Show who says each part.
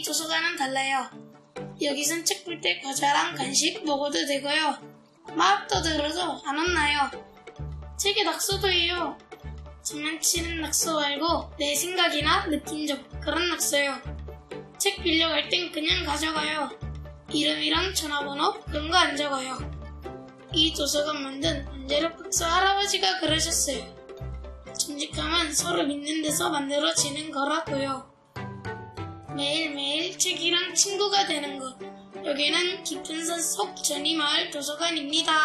Speaker 1: 이 도서관은 달라요. 여기선 책 볼 때 과자랑 간식 먹어도 되고요. 막 떠들어도 안 혼나요. 책에 낙서도 해요. 장난치는 낙서 말고 내 생각이나 느낀 점, 그런 낙서요. 책 빌려갈 땐 그냥 가져가요. 이름이랑 전화번호 그런 거 안 적어요. 이 도서관 만든 원재료 박사 할아버지가 그러셨어요. 정직함은 서로 믿는 데서 만들어지는 거라고요. 매일매일 책이랑 친구가 되는 것. 여기는 깊은 산 속 전이마을 도서관입니다.